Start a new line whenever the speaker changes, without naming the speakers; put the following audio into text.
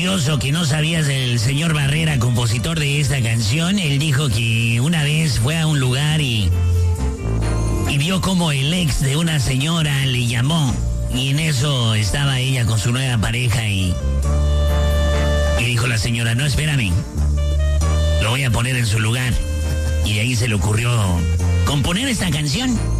curioso que no sabías del señor Barrera, compositor de esta canción. Él dijo que una vez fue a un lugar y vio como el ex de una señora le llamó. Y en eso estaba ella con su nueva pareja y dijo la señora, no, espérame, lo voy a poner en su lugar. Y de ahí se le ocurrió componer esta canción.